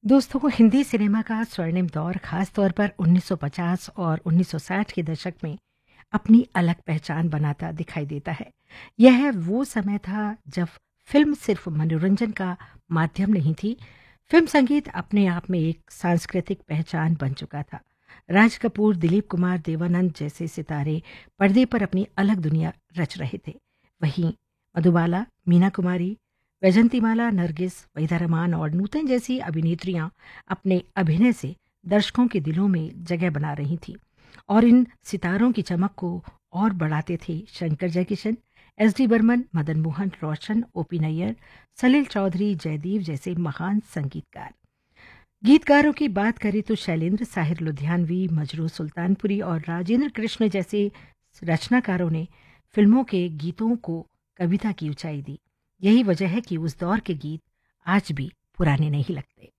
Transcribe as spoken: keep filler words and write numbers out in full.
दोस्तों, हिंदी सिनेमा का स्वर्णिम दौर खास तौर पर उन्नीस सौ पचास और उन्नीस सौ साठ के दशक में अपनी अलग पहचान बनाता दिखाई देता है। यह वो समय था जब फिल्म सिर्फ मनोरंजन का माध्यम नहीं थी, फिल्म संगीत अपने आप में एक सांस्कृतिक पहचान बन चुका था। राज कपूर, दिलीप कुमार, देवानंद जैसे सितारे पर्दे पर अपनी अलग दुनिया रच रहे थे। वहीं मधुबाला, मीना कुमारी, वैजंतीमाला, नरगिस, वहीदा रहमान और नूतन जैसी अभिनेत्रियां अपने अभिनय से दर्शकों के दिलों में जगह बना रही थीं और इन सितारों की चमक को और बढ़ाते थे शंकर जयकिशन, एस डी बर्मन, मदन मोहन, रोशन, ओपी नैयर, सलील चौधरी, जयदीप जैसे महान संगीतकार। गीतकारों की बात करें तो शैलेंद्र, साहिर लुधियानवी, मजरू सुल्तानपुरी और राजेंद्र कृष्ण जैसे रचनाकारों ने फिल्मों के गीतों को कविता की ऊंचाई दी। यही वजह है कि उस दौर के गीत आज भी पुराने नहीं लगते।